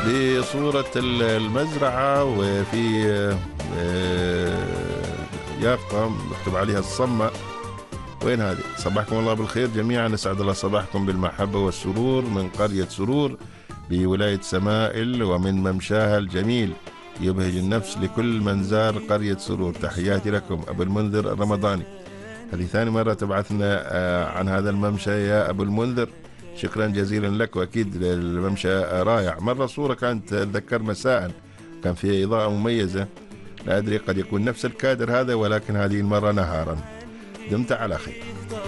في صورة المزرعة، وفي يافطة مكتوب عليها الصمة. وين هذه؟ صباحكم الله بالخير جميعا، أسعد الله صباحكم بالمحبة والسرور من قرية سرور بولاية سمائل، ومن ممشاها الجميل يبهج النفس لكل من زار قرية سرور. تحياتي لكم أبو المنذر الرمضاني. هذه ثاني مرة تبعثنا عن هذا الممشى يا أبو المنذر، شكرا جزيلا لك. وأكيد الممشى رائع. مرة صورة كانت أتذكر مساء كان فيها إضاءة مميزة، لا أدري قد يكون نفس الكادر هذا، ولكن هذه المرة نهارا. دمت على خير.